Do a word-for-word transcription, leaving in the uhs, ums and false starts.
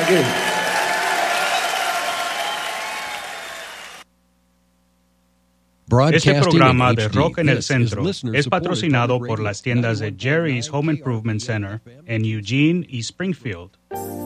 Thank you. Este programa de Rock en el Centro es patrocinado por las tiendas de Jerry's Home Improvement Center en Eugene y Springfield.